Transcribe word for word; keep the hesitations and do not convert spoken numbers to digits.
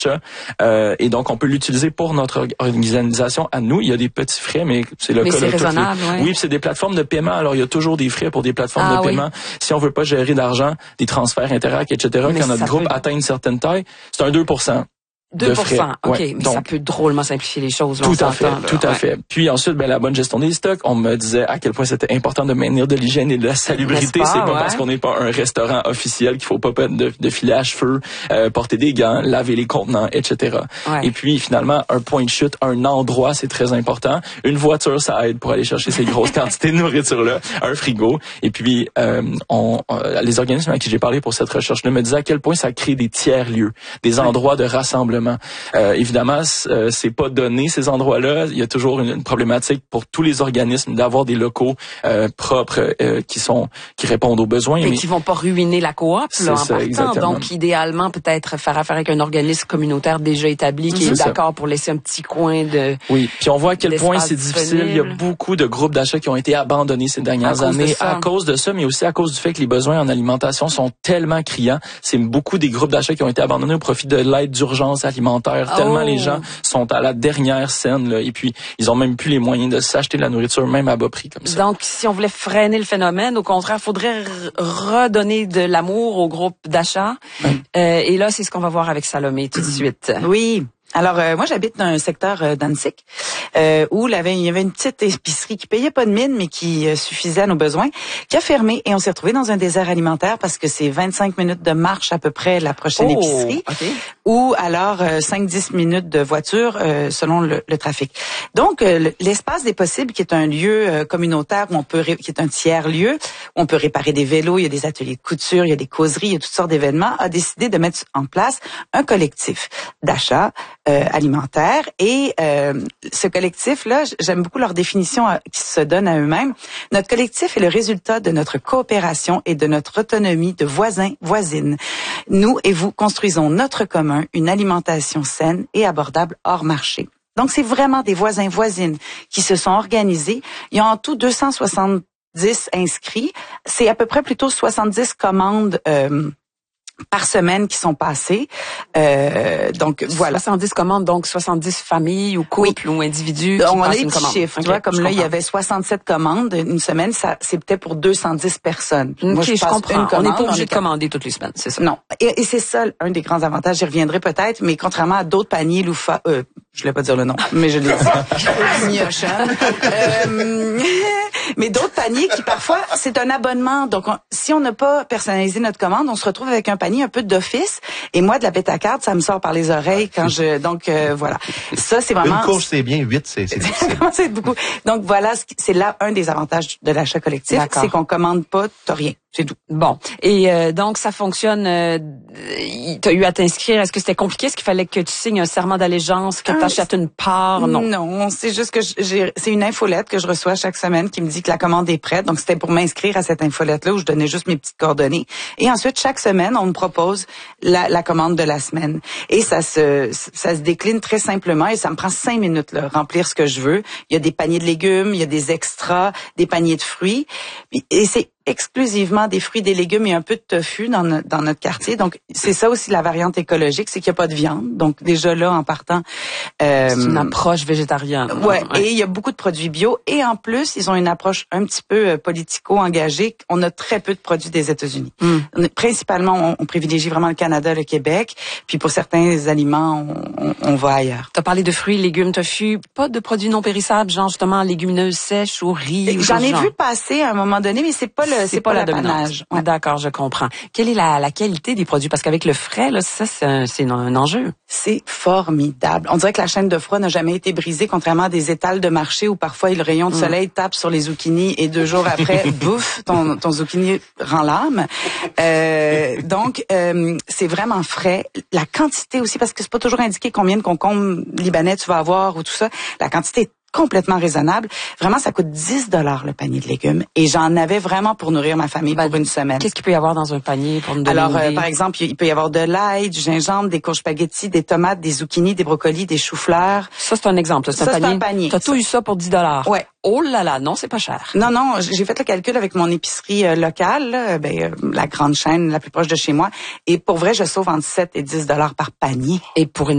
Euh, et donc, on peut l'utiliser pour notre organisation à nous. Il y a des petits frais, mais c'est le mais cas c'est de toutes les... raisonnable, ouais. Oui, c'est des plateformes de paiement. Alors, il y a toujours des frais pour des plateformes ah, de oui. paiement. Si on veut pas gérer d'argent, des transferts Interac, et cetera, mais quand notre groupe peut... atteint une certaine taille, c'est un deux pour cent. deux pour cent, OK. Ouais. Mais donc, ça peut drôlement simplifier les choses. Là, tout à fait, là, tout à ouais. fait. Puis ensuite, ben, la bonne gestion des stocks. On me disait à quel point c'était important de maintenir de l'hygiène et de la salubrité. Pas, c'est pas ouais. parce qu'on n'est pas un restaurant officiel qu'il faut pas de, de filet à cheveux, euh, porter des gants, laver les contenants, et cetera. Ouais. Et puis finalement, un point de chute, un endroit, c'est très important. Une voiture, ça aide pour aller chercher ces grosses quantités de nourriture-là. Un frigo. Et puis, euh, on, euh, les organismes à qui j'ai parlé pour cette recherche-là me disaient à quel point ça crée des tiers-lieux, des endroits de rassemblement. Euh, évidemment, euh, c'est pas donné ces endroits-là. Il y a toujours une, une problématique pour tous les organismes d'avoir des locaux euh, propres euh, qui sont qui répondent aux besoins, et mais qui vont pas ruiner la coop là, en ça, partant. exactement. Donc, idéalement, peut-être faire affaire avec un organisme communautaire déjà établi qui c'est est ça. d'accord pour laisser un petit coin de. Oui. Puis on voit à quel point c'est difficile. Disponible. Il y a beaucoup de groupes d'achats qui ont été abandonnés ces dernières à années à cause de ça, mais aussi à cause du fait que les besoins en alimentation sont tellement criants. C'est beaucoup des groupes d'achats qui ont été abandonnés au profit de l'aide d'urgence alimentaire. Oh. Tellement les gens sont à la dernière scène, là, et puis ils ont même plus les moyens de s'acheter de la nourriture, même à bas prix comme ça. Donc, si on voulait freiner le phénomène, au contraire, il faudrait redonner de l'amour au groupe d'achat. Hum. Euh, et là, c'est ce qu'on va voir avec Salomé tout de suite. Oui. Alors, euh, moi, j'habite dans un secteur euh, d'Annecy euh, où il y, avait, il y avait une petite épicerie qui payait pas de mine, mais qui euh, suffisait à nos besoins, qui a fermé. Et on s'est retrouvé dans un désert alimentaire parce que c'est vingt-cinq minutes de marche à peu près la prochaine oh, épicerie. Okay. Ou alors euh, cinq dix minutes de voiture euh, selon le, le trafic. Donc, euh, l'espace des possibles, qui est un lieu euh, communautaire où on peut, ré- qui est un tiers-lieu, où on peut réparer des vélos, il y a des ateliers de couture, il y a des causeries, il y a toutes sortes d'événements, a décidé de mettre en place un collectif d'achat Euh, alimentaire. Et euh, ce collectif-là, j'aime beaucoup leur définition euh, qui se donne à eux-mêmes. Notre collectif est le résultat de notre coopération et de notre autonomie de voisins, voisines. Nous et vous construisons notre commun, une alimentation saine et abordable hors marché. Donc, c'est vraiment des voisins, voisines qui se sont organisés. Il y a en tout deux cent soixante-dix inscrits. C'est à peu près plutôt soixante-dix commandes euh, par semaine qui sont passées. Euh, donc voilà. soixante-dix commandes, donc soixante-dix familles ou couples oui. ou individus qui on passent a des une petits commande. chiffres. Okay, tu vois, comme là, comprends. il y avait soixante-sept commandes une semaine. Ça, c'est peut-être pour deux cent dix personnes. Okay, Moi, je, je comprends. Une commande, on n'est pas obligé est... de commander toutes les semaines, c'est ça? Non. Et, et c'est ça un des grands avantages. J'y reviendrai peut-être, mais contrairement à d'autres paniers loufa, euh, je voulais pas dire le nom, mais je l'ai dit. euh, mais d'autres paniers qui parfois c'est un abonnement. Donc on, si on n'a pas personnalisé notre commande, on se retrouve avec un panier un peu d'office. Et moi de la bête à carte, ça me sort par les oreilles quand je. Donc euh, voilà. Ça c'est vraiment. Une course c'est bien, huit c'est c'est difficile. c'est beaucoup. Donc voilà, c'est là un des avantages de l'achat collectif, c'est qu'on commande pas, t'as rien. C'est tout. Bon. Et euh, donc, ça fonctionne. Euh, tu as eu à t'inscrire. Est-ce que c'était compliqué? Est-ce qu'il fallait que tu signes un serment d'allégeance, que tu achètes une part? Non. Non, c'est juste que j'ai, c'est une infolette que je reçois chaque semaine qui me dit que la commande est prête. Donc, c'était pour m'inscrire à cette infolette-là où je donnais juste mes petites coordonnées. Et ensuite, chaque semaine, on me propose la, la commande de la semaine. Et ça se, ça se décline très simplement et ça me prend cinq minutes, là, remplir ce que je veux. Il y a des paniers de légumes, il y a des extras, des paniers de fruits. Et c'est exclusivement des fruits, des légumes et un peu de tofu dans, no- dans notre quartier. Donc, c'est ça aussi la variante écologique, c'est qu'il n'y a pas de viande. Donc, déjà là, en partant... Euh, c'est une approche végétarienne. Ouais, ouais, et il y a beaucoup de produits bio. Et en plus, ils ont une approche un petit peu euh, politico-engagée. On a très peu de produits des États-Unis. Mm. On est, principalement, on, on privilégie vraiment le Canada, le Québec. Puis pour certains aliments, on, on, on va ailleurs. Tu as parlé de fruits, légumes, tofu. Pas de produits non périssables, genre justement légumineuses sèches ou riz. J'en ai vu passer à un moment donné, mais c'est pas le... C'est, c'est pas, pas la dominante. Ouais. D'accord, je comprends. Quelle est la, la qualité des produits? Parce qu'avec le frais, là, ça, c'est un, c'est un enjeu. C'est formidable. On dirait que la chaîne de froid n'a jamais été brisée, contrairement à des étals de marché où parfois le rayon de soleil mm. tape sur les zucchinis et deux jours après, bouffe, ton, ton zucchini rend l'âme. Euh, donc, euh, c'est vraiment frais. La quantité aussi, parce que c'est pas toujours indiqué combien de concombres libanais tu vas avoir ou tout ça. La quantité est complètement raisonnable. Vraiment, ça coûte dix dollars le panier de légumes. Et j'en avais vraiment pour nourrir ma famille ben, pour une semaine. Qu'est-ce qu'il peut y avoir dans un panier pour nous donner Alors, une euh, par exemple, il peut y avoir de l'ail, du gingembre, des courges spaghetti, des tomates, des zucchinis, des brocolis, des choux-fleurs. Ça, c'est un exemple. C'est, ça, un, panier. c'est un panier. T'as tout eu ça pour dix dollars. Ouais. Oh là là, non, c'est pas cher. Non, non, j'ai fait le calcul avec mon épicerie euh, locale, là, ben, euh, la grande chaîne la plus proche de chez moi. Et pour vrai, je sauve entre sept et dix dollars par panier. Et pour une